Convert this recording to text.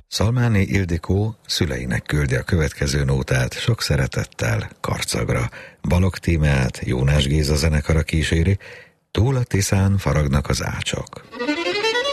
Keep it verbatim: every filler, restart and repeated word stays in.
Szalmáni Ildikó szüleinek küldi a következő nótát sok szeretettel Karcagra. Balogh Tímeát Jónás Géza zenekara kíséri, túl a Tiszán faragnak az ácsok.